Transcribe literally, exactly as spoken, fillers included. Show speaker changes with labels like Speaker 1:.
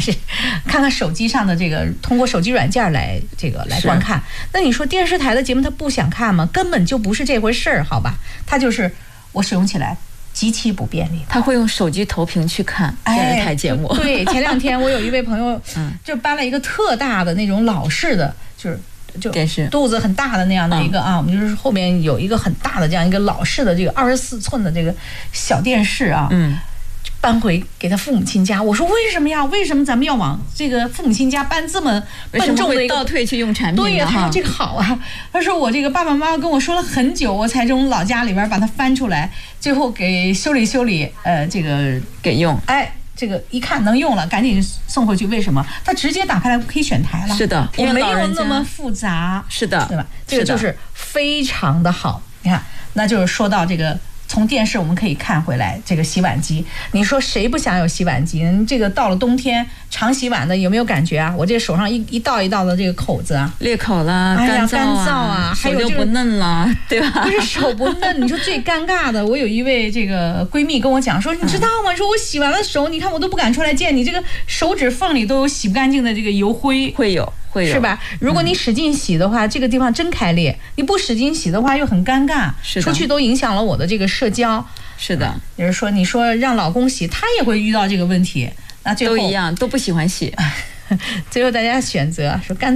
Speaker 1: 是看看手机上的这个，通过手机软件来这个来观看。那你说电视台的节目他不想看吗？根本就不是这回事儿，好吧？他就是我使用起来极其不便利，
Speaker 2: 他会用手机投屏去看电视台节目。
Speaker 1: 哎、对，前两天我有一位朋友，就搬了一个特大的那种老式的，就是就
Speaker 2: 电视，
Speaker 1: 肚子很大的那样的一个啊，嗯、我们就是后面有一个很大的这样一个老式的这个二十四寸的这个小电视啊，
Speaker 2: 嗯。
Speaker 1: 搬回给他父母亲家，我说为什么呀？为什么咱们要往这个父母亲家搬这么笨重的一个？
Speaker 2: 倒退去用产品？
Speaker 1: 对呀，他说这个好啊。他说我这个爸爸妈妈跟我说了很久，我才从老家里边把它翻出来，最后给修理修理，呃，这个
Speaker 2: 给用。
Speaker 1: 哎，这个一看能用了，赶紧送回去。为什么？他直接打开来可以选台了。
Speaker 2: 是的，
Speaker 1: 我没有那么复杂。
Speaker 2: 是的，
Speaker 1: 对吧？这个就是非常的好。你看，那就是说到这个。从电视我们可以看回来这个洗碗机，你说谁不想有洗碗机？这个到了冬天常洗碗的有没有感觉啊？我这手上一一道一道的这个口子啊，
Speaker 2: 裂口啦，
Speaker 1: 哎呀，
Speaker 2: 干
Speaker 1: 燥啊，还有
Speaker 2: 手就不嫩了，对吧？
Speaker 1: 不是手不嫩，你说最尴尬的，我有一位这个闺蜜跟我讲说，你知道吗？说我洗完了手，你看我都不敢出来见你，这个手指缝里都有洗不干净的这个油灰，
Speaker 2: 会有。
Speaker 1: 是吧？如果你使劲洗的话，嗯、这个地方真开裂；你不使劲洗的话，又很尴尬，出去都影响了我的这个社交。
Speaker 2: 是的，
Speaker 1: 也就是说，你说让老公洗，他也会遇到这个问题。那最后
Speaker 2: 都一样，都不喜欢洗。
Speaker 1: 最后大家选择说干。